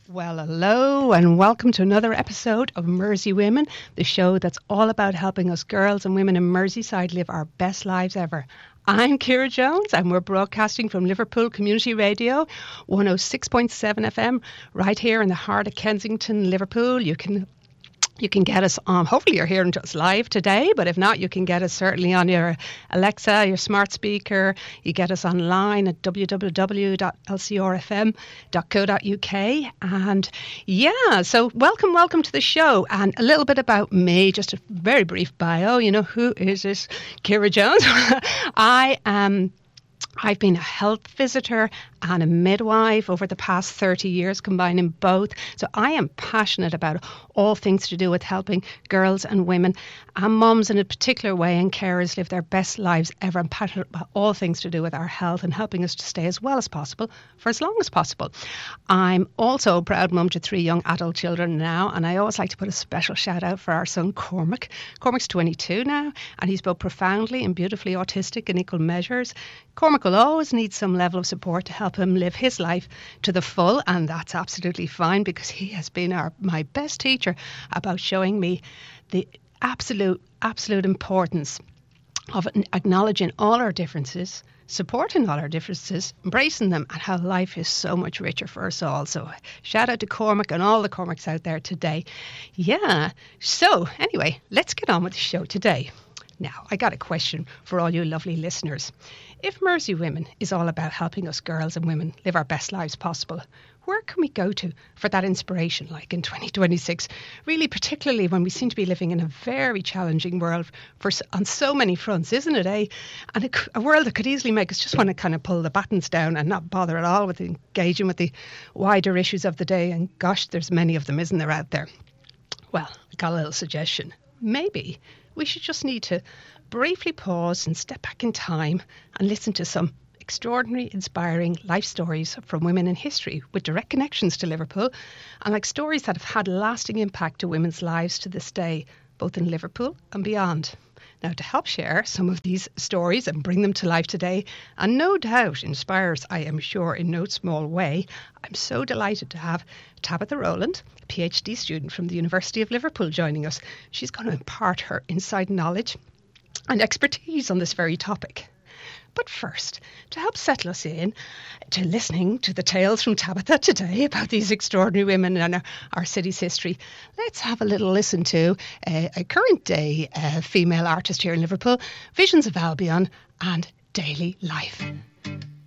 Well, hello and welcome to another episode of Mersey Women, the show that's all about helping us girls and women in Merseyside live our best lives ever. I'm Ciara Jones and we're broadcasting from Liverpool Community Radio, 106.7 FM, right here in the heart of Kensington, Liverpool. You can get us on, hopefully you're hearing us live today, but if not, you can get us certainly on your Alexa, your smart speaker. You get us online at www.lcrfm.co.uk. And yeah, so welcome to the show. And a little bit about me, just a very brief bio. You know, who is this Ciara Jones? I've been a health visitor and a midwife over the past 30 years, combining both. So I am passionate about all things to do with helping girls and women and mums in a particular way and carers live their best lives ever. I'm passionate about all things to do with our health and helping us to stay as well as possible for as long as possible. I'm also a proud mum to 3 young adult children now, and I always like to put a special shout out for our son Cormac. Cormac's 22 now, and he's both profoundly and beautifully autistic in equal measures. Cormac will always need some level of support to help him live his life to the full, and that's absolutely fine because he has been my best teacher about showing me the absolute importance of acknowledging all our differences, supporting all our differences, embracing them, and how life is so much richer for us all. So shout out to Cormac and all the Cormacs out there today. Yeah, so anyway, let's get on with the show today. Now, I got a question for all you lovely listeners. If Mersey Women is all about helping us girls and women live our best lives possible, where can we go to for that inspiration, like in 2026? Really, particularly when we seem to be living in a very challenging world on so many fronts, isn't it, eh? And a world that could easily make us just want to kind of pull the battens down and not bother at all with engaging with the wider issues of the day. And gosh, there's many of them, isn't there, out there? Well, I got a little suggestion. Maybe we should just need to briefly pause and step back in time and listen to some extraordinary, inspiring life stories from women in history with direct connections to Liverpool, and like stories that have had lasting impact to women's lives to this day, both in Liverpool and beyond. Now, to help share some of these stories and bring them to life today, and no doubt inspires, I am sure, in no small way, I'm so delighted to have Tabitha Rowland, a PhD student from the University of Liverpool, joining us. She's going to impart her inside knowledge and expertise on this very topic. But first, to help settle us in to listening to the tales from Tabitha today about these extraordinary women and our city's history, let's have a little listen to a current day female artist here in Liverpool, Visions of Albion and Daily Life.